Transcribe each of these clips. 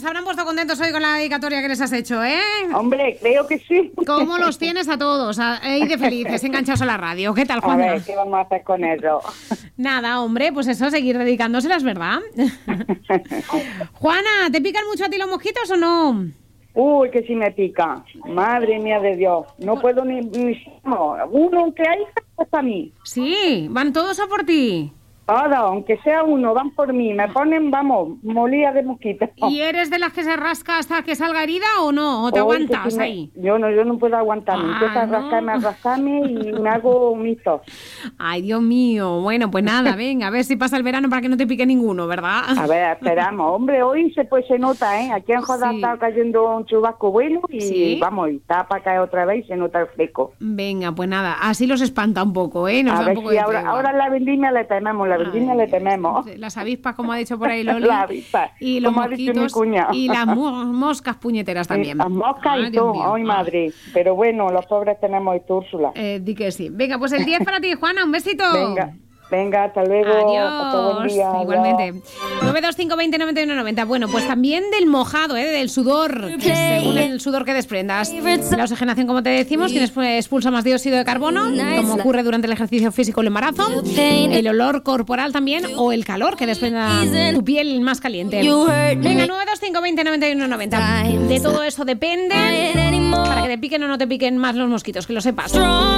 se habrán puesto contentos hoy con la dedicatoria que les has hecho, ¿eh? Hombre, creo que sí. ¿Cómo los tienes a todos? Ahí de felices, enganchados a la radio. ¿Qué tal, Juana? A ver, ¿qué vamos a hacer con eso? Nada, hombre, pues eso, seguir dedicándoselas, ¿verdad? Juana, ¿te pican mucho a ti los mosquitos o no? Uy, que sí me pica. Madre mía de Dios. No puedo ni no, uno que hay es para mí. Sí, van todos a por ti. Ahora, aunque sea uno, van por mí. Me ponen, vamos, molía de mosquitos. ¿Y eres de las que se rasca hasta que salga herida o no? ¿O te aguantas sí ahí? Yo no puedo aguantarme. Empiezo a rascarme y me hago mitos. Ay, Dios mío. Bueno, pues nada, venga, a ver si pasa el verano para que no te pique ninguno, ¿verdad? A ver, esperamos. Hombre, hoy se nota, ¿eh? Aquí en Jodá está cayendo un chubasco bueno y vamos, y está para caer otra vez y se nota el fresco. Venga, pues nada, así los espanta un poco, ¿eh? Nos a ver si ahora la vendimia le tememos, le tememos. Las avispas, como ha dicho por ahí Loli. Las avispas, y los mosquitos y las moscas puñeteras también. Las moscas y todo, ay madre. Pero bueno, los pobres tenemos esto, Úrsula. Di que sí. Venga, pues el 10 para ti, Juana, un besito. Venga, hasta luego. Adiós. Hasta buen día. Igualmente. 925 20 91 90. Bueno, pues también del mojado, del sudor, que según el sudor que desprendas. La oxigenación, como te decimos, tienes expulsa más dióxido de carbono, como ocurre durante el ejercicio físico o el embarazo. El olor corporal también, o el calor que desprenda tu piel más caliente. Venga, 925 20 91 90. De todo eso depende para que te piquen o no te piquen más los mosquitos, que lo sepas.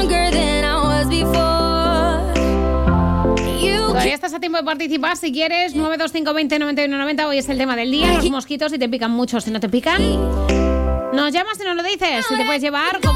Todavía estás a tiempo de participar si quieres. 925 20 91 90. Hoy es el tema del día. Los mosquitos, si te pican mucho, si no te pican. Nos llamas y nos lo dices. Si te puedes llevar como